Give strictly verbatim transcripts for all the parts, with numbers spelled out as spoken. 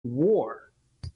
war.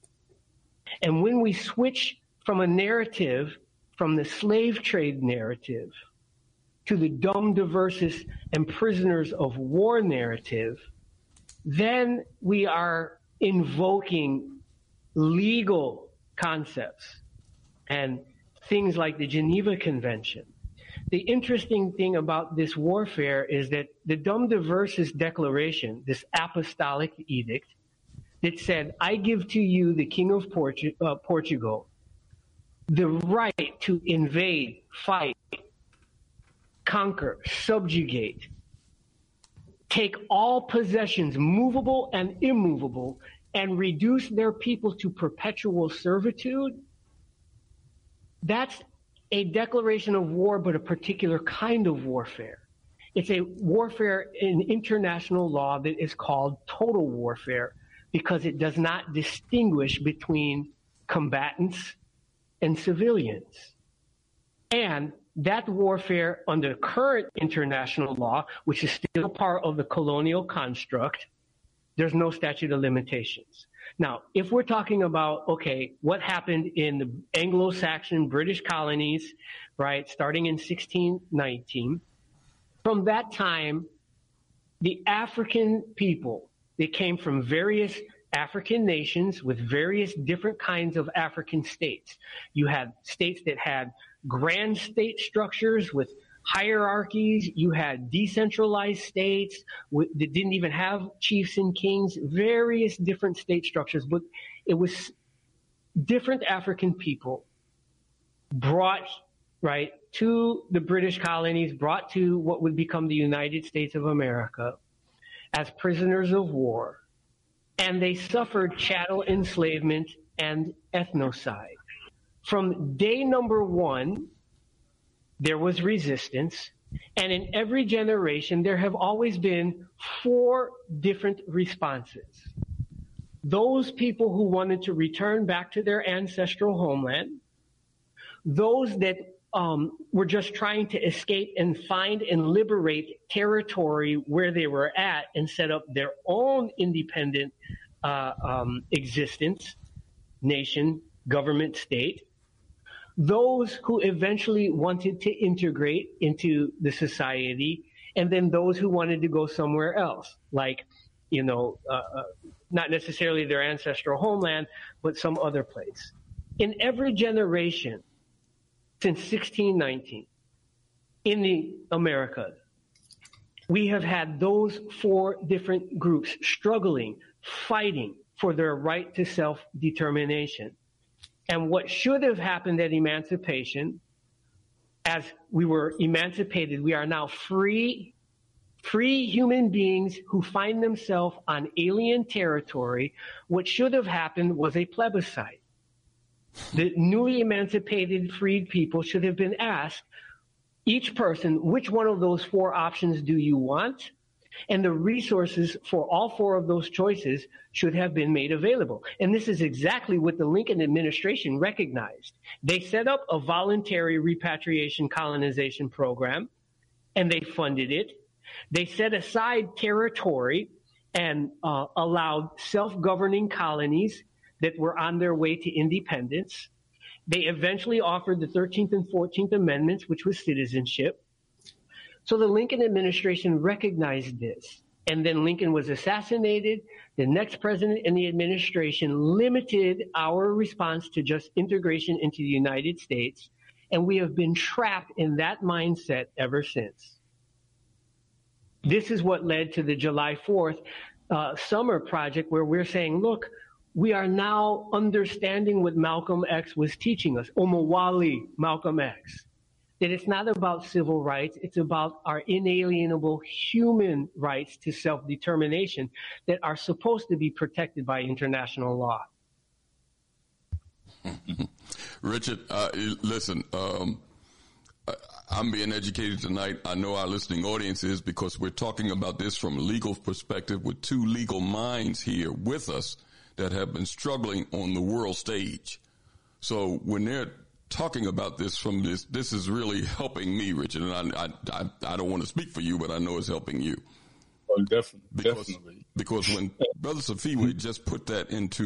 And when we switch from a narrative, from the slave trade narrative, to the dumb, diversus, and prisoners of war narrative, then we are invoking legal concepts and things like the Geneva Convention. The interesting thing about this warfare is that the Dum Diversus Declaration, this apostolic edict, that said, I give to you, the King of Portu- uh, Portugal, the right to invade, fight, conquer, subjugate, take all possessions, movable and immovable, and reduce their people to perpetual servitude. That's a declaration of war, but a particular kind of warfare. It's a warfare in international law that is called total warfare because it does not distinguish between combatants and civilians. And that warfare under current international law, which is still part of the colonial construct, there's no statute of limitations. Now, if we're talking about, okay, what happened in the Anglo-Saxon British colonies, right, starting in sixteen nineteen, from that time, the African people, they came from various African nations with various different kinds of African states. You had states that had grand state structures with hierarchies. You had decentralized states that didn't even have chiefs and kings, various different state structures. But it was different African people brought, right, to the British colonies, brought to what would become the United States of America as prisoners of war. And they suffered chattel enslavement and ethnocide. From day number one, there was resistance. And in every generation, there have always been four different responses. Those people who wanted to return back to their ancestral homeland, those that um, were just trying to escape and find and liberate territory where they were at and set up their own independent uh, um, existence, nation, government, state. Those who eventually wanted to integrate into the society, and then those who wanted to go somewhere else, like, you know, uh, uh, not necessarily their ancestral homeland, but some other place. In every generation since sixteen nineteen, in the Americas, we have had those four different groups struggling, fighting for their right to self-determination. And what should have happened at emancipation, as we were emancipated, we are now free, free human beings who find themselves on alien territory. What should have happened was a plebiscite. The newly emancipated, freed people should have been asked, each person, which one of those four options do you want? And the resources for all four of those choices should have been made available. And this is exactly what the Lincoln administration recognized. They set up a voluntary repatriation colonization program, and they funded it. They set aside territory and uh, allowed self-governing colonies that were on their way to independence. They eventually offered the thirteenth and fourteenth Amendments, which was citizenship. So the Lincoln administration recognized this, and then Lincoln was assassinated. The next president in the administration limited our response to just integration into the United States, and we have been trapped in that mindset ever since. This is what led to the July fourth uh, summer project, where we're saying, look, we are now understanding what Malcolm X was teaching us, Omowale Malcolm X. That it's not about civil rights, it's about our inalienable human rights to self-determination that are supposed to be protected by international law. Richard, uh, listen, um, I'm being educated tonight. I know our listening audience is, because we're talking about this from a legal perspective with two legal minds here with us that have been struggling on the world stage. So when they're talking about this from this, this is really helping me, Richard, and I, I, I, I don't want to speak for you, but I know it's helping you. Well, definitely, because, definitely. Because when Brother Safiwe just put that into